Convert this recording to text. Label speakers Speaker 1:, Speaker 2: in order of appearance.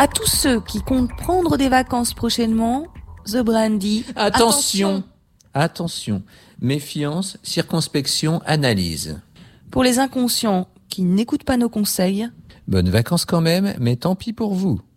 Speaker 1: À tous ceux qui comptent prendre des vacances prochainement, The Brandy.
Speaker 2: Attention. Méfiance, circonspection, analyse.
Speaker 1: Pour les inconscients qui n'écoutent pas nos conseils.
Speaker 2: Bonnes vacances quand même, mais tant pis pour vous.